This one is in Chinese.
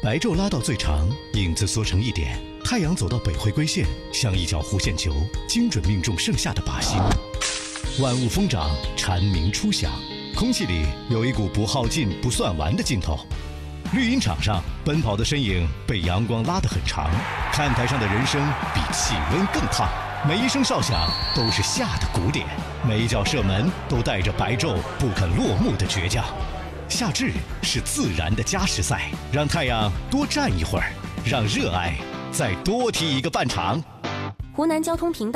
白昼拉到最长，影子缩成一点，太阳走到北回归线，像一脚弧线球，精准命中剩下的靶心。万物疯长，蝉鸣初响，空气里有一股不耗尽、不算完的劲头。绿茵场上，奔跑的身影被阳光拉得很长，看台上的人生比气温更烫。每一声哨响都是夏的鼓点，每一脚射门都带着白昼不肯落幕的倔强。夏至是自然的加时赛，让太阳多站一会儿，让热爱再多踢一个半场。 湖南交通频道